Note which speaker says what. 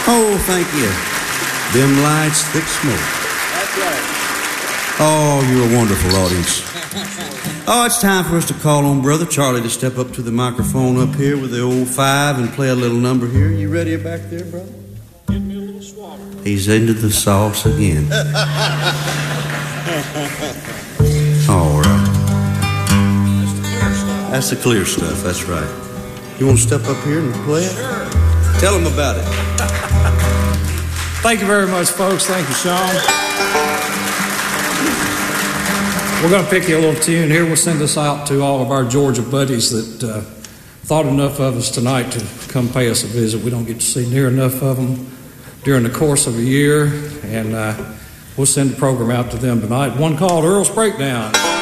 Speaker 1: Oh, thank you. Dim lights, thick smoke.
Speaker 2: That's right.
Speaker 1: Oh, you're a wonderful audience. Oh, it's time for us to call on Brother Charlie to step up to the microphone up here with the old 5 and play a little number here. You ready back there, brother?
Speaker 2: Give me a little swallow.
Speaker 1: He's into the sauce again. All right. That's the clear stuff, that's right. You want to step up here and play it?
Speaker 2: Sure.
Speaker 1: Tell him about it.
Speaker 2: Thank you very much, folks. Thank you, Sean. We're going to pick you a little tune here. We'll send this out to all of our Georgia buddies that thought enough of us tonight to come pay us a visit. We don't get to see near enough of them during the course of a year, and we'll send the program out to them tonight. One called Earl's Breakdown.